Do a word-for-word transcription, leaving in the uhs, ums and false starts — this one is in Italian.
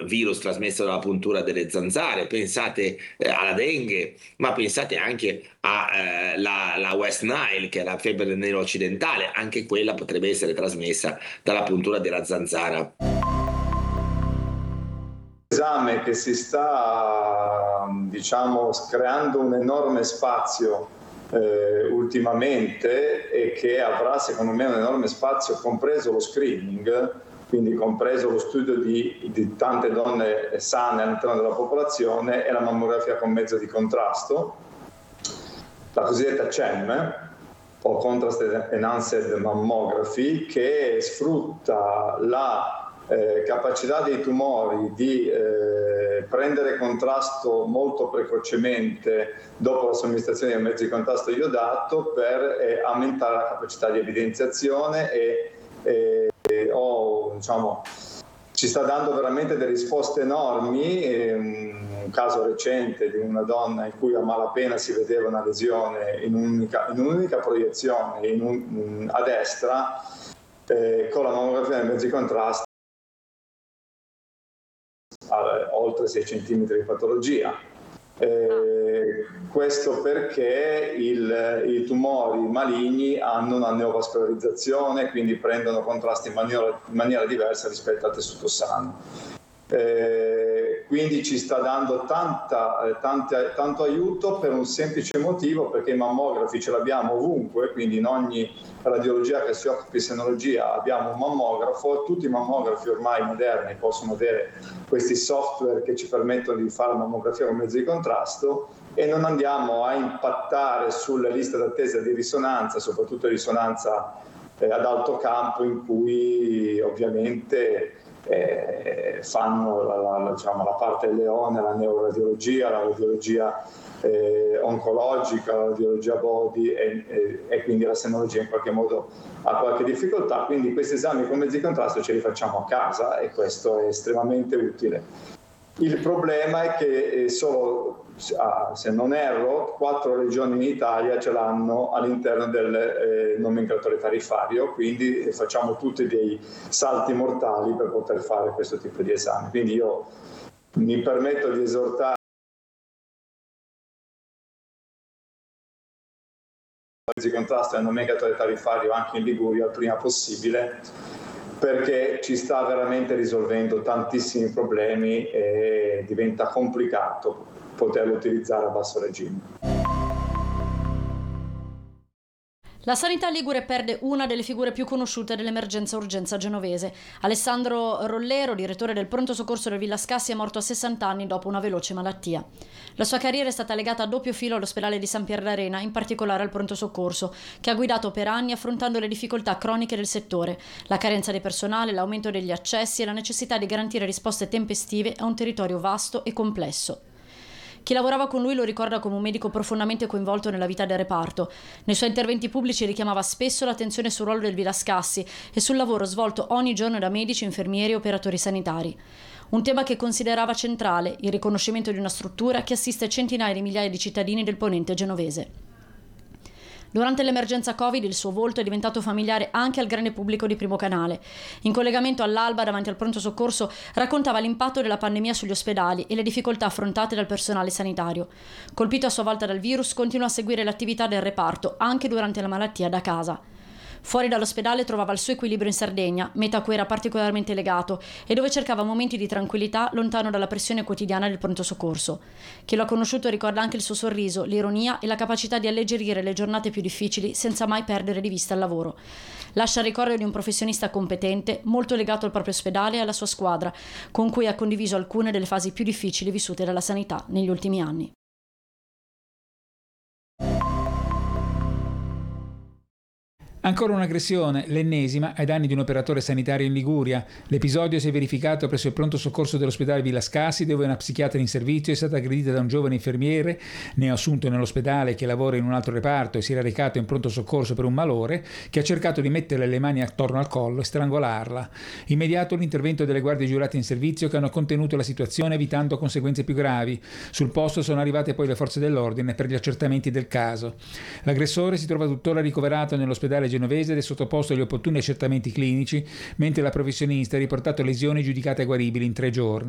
virus trasmesso dalla puntura delle zanzare, pensate eh, alla dengue, ma pensate anche alla la West Nile, che è la febbre nero occidentale, anche quella potrebbe essere trasmessa dalla puntura della zanzara. Esame che si sta, diciamo, creando un enorme spazio eh, ultimamente e che avrà secondo me un enorme spazio, compreso lo screening, quindi compreso lo studio di, di tante donne sane all'interno della popolazione, è la mammografia con mezzo di contrasto, la cosiddetta C E M, o Contrast Enhanced Mammography, che sfrutta la Eh, capacità dei tumori di eh, prendere contrasto molto precocemente dopo la somministrazione di mezzi di contrasto iodato per eh, aumentare la capacità di evidenziazione e, e, e o, diciamo, ci sta dando veramente delle risposte enormi. E, un caso recente di una donna in cui a malapena si vedeva una lesione in un'unica, in un'unica proiezione in un, a destra, eh, con la mammografia dei mezzi di contrasto oltre sei centimetri di patologia. Eh, questo perché il, i tumori maligni hanno una neovascolarizzazione, quindi prendono contrasti in maniera, in maniera diversa rispetto al tessuto sano. Eh, quindi ci sta dando tanta, eh, tante, tanto aiuto per un semplice motivo, perché i mammografi ce l'abbiamo ovunque, quindi in ogni radiologia che si occupi di senologia abbiamo un mammografo. Tutti i mammografi ormai moderni possono avere questi software che ci permettono di fare la mammografia con mezzo di contrasto e non andiamo a impattare sulle liste d'attesa di risonanza, soprattutto risonanza eh, ad alto campo, in cui ovviamente Eh, fanno la, la, diciamo, la parte del leone, la neuroradiologia, la radiologia eh, oncologica, la radiologia body e, e, e quindi la senologia in qualche modo ha qualche difficoltà. Quindi questi esami con mezzi di contrasto ce li facciamo a casa e questo è estremamente utile. Il problema è che solo, se non erro, quattro regioni in Italia ce l'hanno all'interno del eh, nomenclatore tariffario, quindi facciamo tutti dei salti mortali per poter fare questo tipo di esami. Quindi io mi permetto di esortare di contrasto al nomenclatore tariffario anche in Liguria il prima possibile, perché ci sta veramente risolvendo tantissimi problemi e diventa complicato poterlo utilizzare a basso regime. La sanità ligure perde una delle figure più conosciute dell'emergenza urgenza genovese. Alessandro Rollero, direttore del pronto soccorso del Villa Scassi, è morto a sessanta anni dopo una veloce malattia. La sua carriera è stata legata a doppio filo all'ospedale di San Pier d'Arena, in particolare al pronto soccorso, che ha guidato per anni affrontando le difficoltà croniche del settore, la carenza di personale, l'aumento degli accessi e la necessità di garantire risposte tempestive a un territorio vasto e complesso. Chi lavorava con lui lo ricorda come un medico profondamente coinvolto nella vita del reparto. Nei suoi interventi pubblici richiamava spesso l'attenzione sul ruolo del Villa Scassi e sul lavoro svolto ogni giorno da medici, infermieri e operatori sanitari. Un tema che considerava centrale, il riconoscimento di una struttura che assiste centinaia di migliaia di cittadini del ponente genovese. Durante l'emergenza Covid il suo volto è diventato familiare anche al grande pubblico di Primo Canale. In collegamento all'alba davanti al pronto soccorso raccontava l'impatto della pandemia sugli ospedali e le difficoltà affrontate dal personale sanitario. Colpito a sua volta dal virus, continua a seguire l'attività del reparto anche durante la malattia da casa. Fuori dall'ospedale trovava il suo equilibrio in Sardegna, meta a cui era particolarmente legato, e dove cercava momenti di tranquillità lontano dalla pressione quotidiana del pronto soccorso. Chi lo ha conosciuto ricorda anche il suo sorriso, l'ironia e la capacità di alleggerire le giornate più difficili senza mai perdere di vista il lavoro. Lascia il ricordo di un professionista competente, molto legato al proprio ospedale e alla sua squadra, con cui ha condiviso alcune delle fasi più difficili vissute dalla sanità negli ultimi anni. Ancora un'aggressione, l'ennesima, ai danni di un operatore sanitario in Liguria. L'episodio si è verificato presso il pronto soccorso dell'ospedale Villa Scassi, dove una psichiatra in servizio è stata aggredita da un giovane infermiere neoassunto nell'ospedale che lavora in un altro reparto e si era recato in pronto soccorso per un malore, che ha cercato di metterle le mani attorno al collo e strangolarla. Immediato l'intervento delle guardie giurate in servizio che hanno contenuto la situazione evitando conseguenze più gravi. Sul posto sono arrivate poi le forze dell'ordine per gli accertamenti del caso. L'aggressore si trova tuttora ricoverato nell'ospedale genovese ed è sottoposto agli opportuni accertamenti clinici, mentre la professionista ha riportato lesioni giudicate guaribili in tre giorni.